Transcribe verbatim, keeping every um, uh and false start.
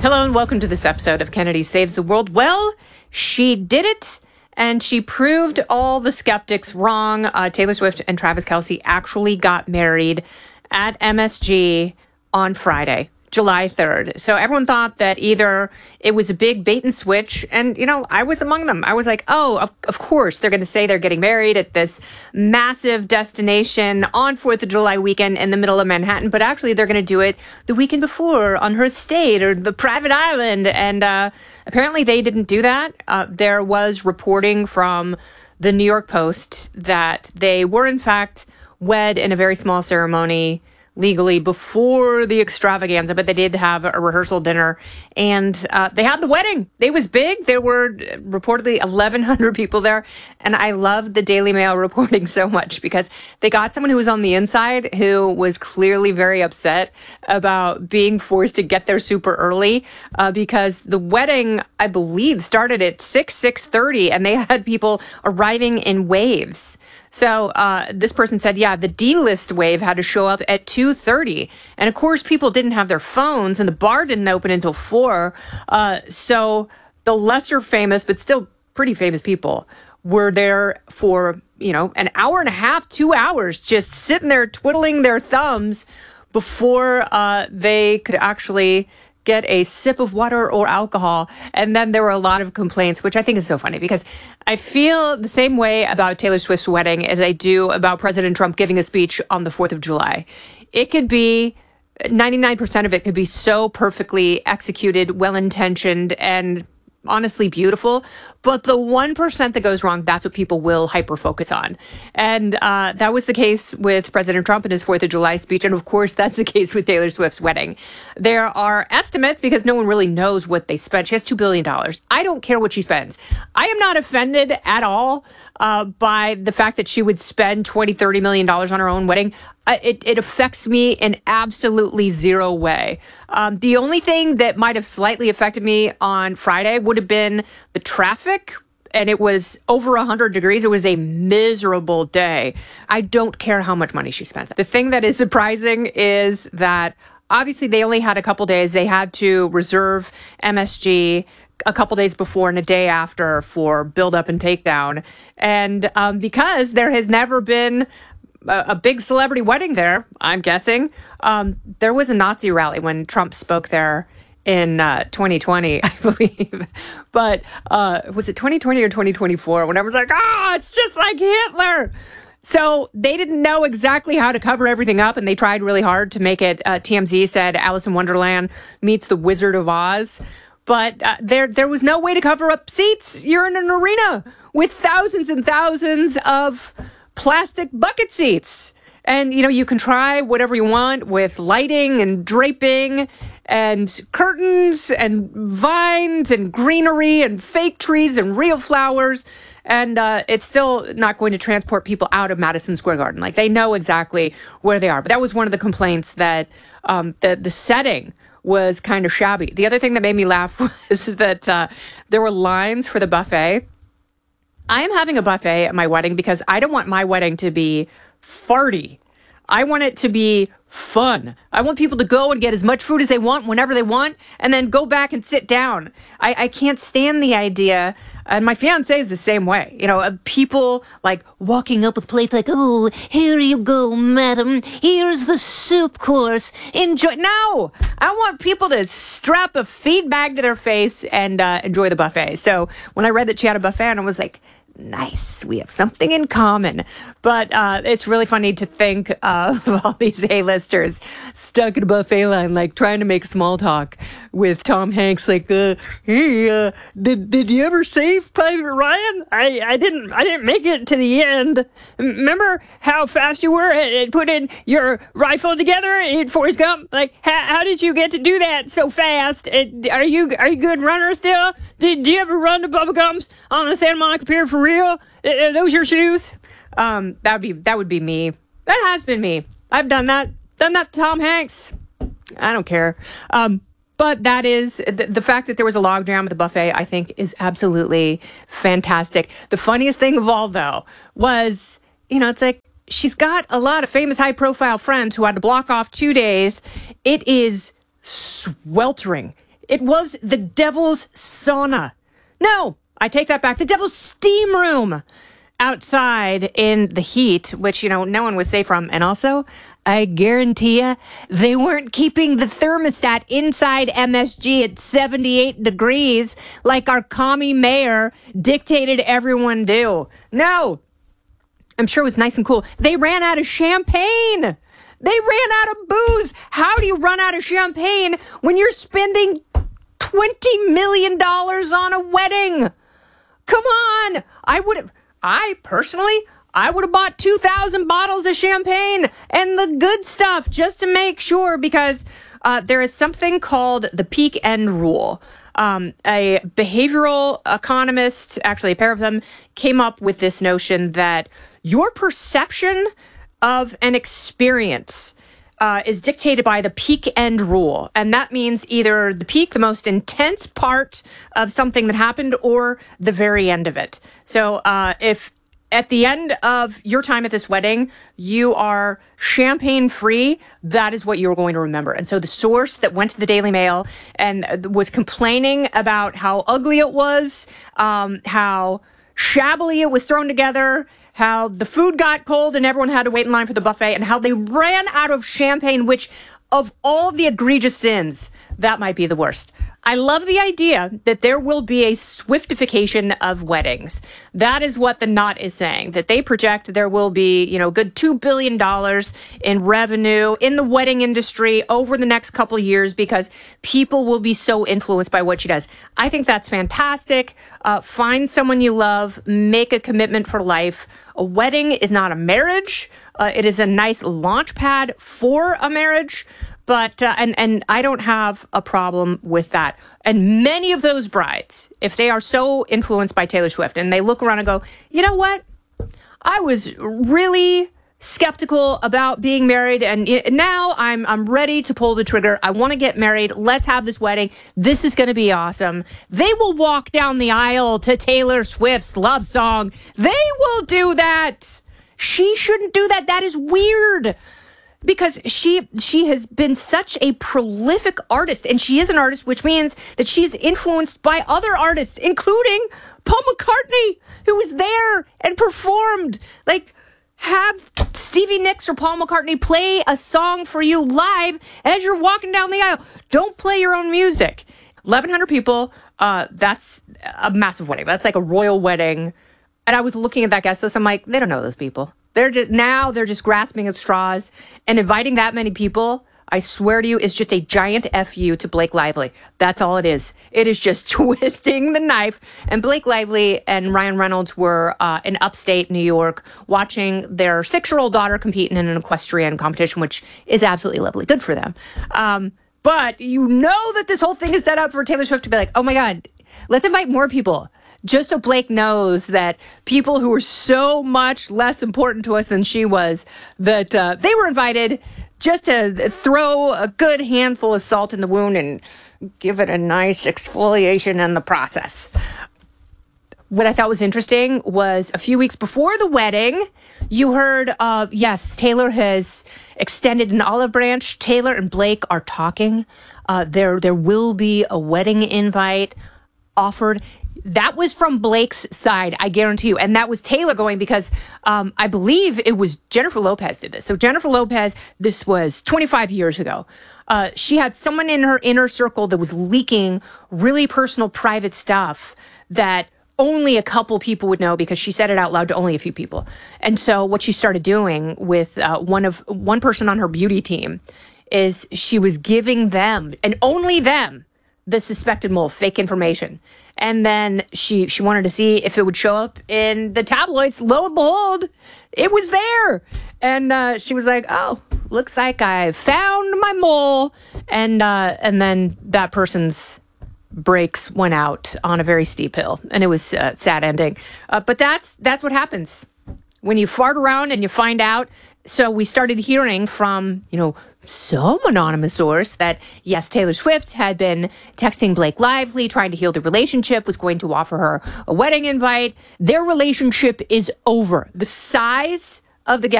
Hello and welcome to this episode of Kennedy Saves the World. Well, she did it, and she proved all the skeptics wrong. Uh, Taylor Swift and Travis Kelce actually got married at M S G on Friday, July third. So everyone thought that either it was a big bait and switch, and, you know, I was among them. I was like, oh, of, of course, they're going to say they're getting married at this massive destination on fourth of July weekend in the middle of Manhattan, but actually they're going to do it the weekend before on her estate or the private island, and uh, apparently they didn't do that. Uh, there was reporting from the New York Post that they were, in fact, wed in a very small ceremony legally before the extravaganza, but they did have a rehearsal dinner, and uh, they had the wedding. It was big. There were reportedly eleven hundred people there, and I love the Daily Mail reporting so much because they got someone who was on the inside who was clearly very upset about being forced to get there super early uh, because the wedding, I believe, started at six, six thirty, and they had people arriving in waves. So uh, this person said, yeah, the D-list wave had to show up at two thirty. And of course, people didn't have their phones and the bar didn't open until four. Uh, so the lesser famous, but still pretty famous people were there for, you know, an hour and a half, two hours, just sitting there twiddling their thumbs before uh, they could actually get a sip of water or alcohol. And then there were a lot of complaints, which I think is so funny because I feel the same way about Taylor Swift's wedding as I do about President Trump giving a speech on the fourth of July. It could be, ninety-nine percent of it could be so perfectly executed, well-intentioned, and honestly beautiful, but the one percent that goes wrong, that's what people will hyper-focus on. And uh, that was the case with President Trump in his fourth of July speech, and of course, that's the case with Taylor Swift's wedding. There are estimates, because no one really knows what they spent. She has two billion dollars. I don't care what she spends. I am not offended at all uh, by the fact that she would spend twenty, thirty million dollars on her own wedding. Uh, it, it affects me in absolutely zero way. Um, the only thing that might have slightly affected me on Friday would have been the traffic, and it was over one hundred degrees. It was a miserable day. I don't care how much money she spends. The thing that is surprising is that obviously they only had a couple days. They had to reserve M S G a couple days before and a day after for build up and takedown. And um, because there has never been a big celebrity wedding there, I'm guessing. Um, there was a Nazi rally when Trump spoke there in uh, twenty twenty, I believe. But uh, was it twenty twenty or twenty twenty-four? When everyone's like, oh, it's just like Hitler. So they didn't know exactly how to cover everything up, and they tried really hard to make it. Uh, T M Z said Alice in Wonderland meets the Wizard of Oz. But uh, there, there was no way to cover up seats. You're in an arena with thousands and thousands of plastic bucket seats. And, you know, you can try whatever you want with lighting and draping and curtains and vines and greenery and fake trees and real flowers. And uh, it's still not going to transport people out of Madison Square Garden. Like, they know exactly where they are. But that was one of the complaints, that um, the, the setting was kind of shabby. The other thing that made me laugh was that uh, there were lines for the buffet. I am having a buffet at my wedding because I don't want my wedding to be farty. I want it to be fun. I want people to go and get as much food as they want whenever they want and then go back and sit down. I, I can't stand the idea, and my fiance is the same way, you know, uh, people like walking up with plates like, oh, here you go, madam. Here's the soup course. Enjoy. No, I want people to strap a feed bag to their face and uh, enjoy the buffet. So when I read that she had a buffet, I was like, nice, we have something in common. But uh, it's really funny to think of all these A-listers stuck in a buffet line, like trying to make small talk with Tom Hanks, like, uh, hey, uh, did did you ever save Private Ryan? I, I didn't I didn't make it to the end. Remember how fast you were at, at putting your rifle together in Forrest Gump? Like, how, how did you get to do that so fast? It, are you are you a good runner still? Did, did you ever run to Bubba Gumps on the Santa Monica Pier for real? Are those your shoes? Um, that would be that would be me. That has been me. I've done that. Done that to Tom Hanks. I don't care. Um, but that is the, the fact that there was a logjam at the buffet, I think, is absolutely fantastic. The funniest thing of all, though, was, you know, it's like she's got a lot of famous high-profile friends who had to block off two days. It is sweltering. It was the devil's sauna. No, I take that back. The devil's steam room outside in the heat, which, you know, no one was safe from. And also, I guarantee you, they weren't keeping the thermostat inside M S G at seventy-eight degrees like our commie mayor dictated everyone do. No, I'm sure it was nice and cool. They ran out of champagne. They ran out of booze. How do you run out of champagne when you're spending twenty million dollars on a wedding? Come on. I would have, I personally, I would have bought two thousand bottles of champagne and the good stuff just to make sure, because uh, there is something called the peak end rule. Um, a behavioral economist, actually a pair of them, came up with this notion that your perception of an experience uh, is dictated by the peak end rule. And that means either the peak, the most intense part of something that happened, or the very end of it. So uh, if at the end of your time at this wedding, you are champagne free, that is what you're going to remember. And so the source that went to the Daily Mail and was complaining about how ugly it was, um, how shabbily it was thrown together, how the food got cold and everyone had to wait in line for the buffet, and how they ran out of champagne, which of all the egregious sins, that might be the worst. I love the idea that there will be a swiftification of weddings. That is what the Knot is saying, that they project there will be, you know, a good two billion dollars in revenue in the wedding industry over the next couple of years because people will be so influenced by what she does. I think that's fantastic. Uh, find someone you love, make a commitment for life. A wedding is not a marriage. Uh, it is a nice launch pad for a marriage. But, uh, and, and I don't have a problem with that. And many of those brides, if they are so influenced by Taylor Swift and they look around and go, you know what? I was really skeptical about being married, and now I'm, I'm ready to pull the trigger. I want to get married. Let's have this wedding. This is going to be awesome. They will walk down the aisle to Taylor Swift's love song. They will do that. She shouldn't do that. That is weird. Because she she has been such a prolific artist, and she is an artist, which means that she's influenced by other artists, including Paul McCartney, who was there and performed. Like, have Stevie Nicks or Paul McCartney play a song for you live as you're walking down the aisle. Don't play your own music. eleven hundred people, uh, that's a massive wedding. That's like a royal wedding. And I was looking at that guest list. I'm like, they don't know those people. They're just, now they're just grasping at straws, and inviting that many people, I swear to you, is just a giant F U to Blake Lively. That's all it is. It is just twisting the knife. And Blake Lively and Ryan Reynolds were uh, in upstate New York watching their six-year-old daughter compete in an equestrian competition, which is absolutely lovely. Good for them. Um, but you know that this whole thing is set up for Taylor Swift to be like, oh my God, let's invite more people. Just so Blake knows that people who were so much less important to us than she was, that uh, they were invited just to throw a good handful of salt in the wound and give it a nice exfoliation in the process. What I thought was interesting was a few weeks before the wedding, you heard, uh, yes, Taylor has extended an olive branch. Taylor and Blake are talking. Uh, there, there will be a wedding invite offered. That was from Blake's side, I guarantee you. And that was Taylor going, because um, I believe it was Jennifer Lopez did this. So Jennifer Lopez, this was twenty-five years ago. Uh, she had someone in her inner circle that was leaking really personal, private stuff that only a couple people would know, because she said it out loud to only a few people. And so what she started doing with uh, one of one person on her beauty team is she was giving them, and only them, the suspected mole, fake information. And then she she wanted to see if it would show up in the tabloids. Lo and behold, it was there. And uh, she was like, oh, looks like I found my mole. And uh, and then that person's brakes went out on a very steep hill. And it was a sad ending. Uh, but that's that's what happens when you fart around and you find out. So we started hearing from, you know, some anonymous source that, yes, Taylor Swift had been texting Blake Lively, trying to heal the relationship, was going to offer her a wedding invite. Their relationship is over. The size of the